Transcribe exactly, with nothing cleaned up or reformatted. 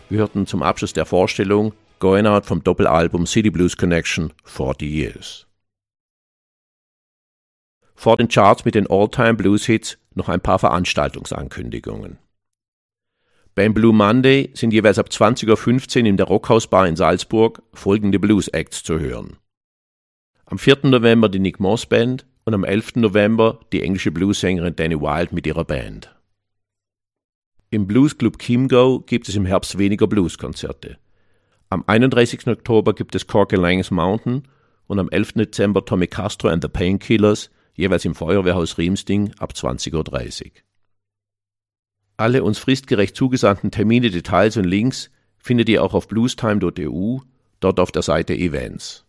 Wir hörten zum Abschluss der Vorstellung Going Out vom Doppelalbum City Blues Connection forty Years. Vor den Charts mit den All-Time-Blues-Hits noch ein paar Veranstaltungsankündigungen. Beim Blue Monday sind jeweils ab zwanzig Uhr fünfzehn in der Rockhausbar in Salzburg folgende Blues-Acts zu hören. Am vierten November die Nick Moss Band und am elften November die englische Bluessängerin Danny Wilde mit ihrer Band. Im Bluesclub Chiemgau gibt es im Herbst weniger Blueskonzerte. Am einunddreißigsten Oktober gibt es Corky Laing's Mountain und am elften Dezember Tommy Castro and the Painkillers, jeweils im Feuerwehrhaus Riemsding ab zwanzig Uhr dreißig. Alle uns fristgerecht zugesandten Termine, Details und Links findet ihr auch auf bluestime punkt e u, dort auf der Seite Events.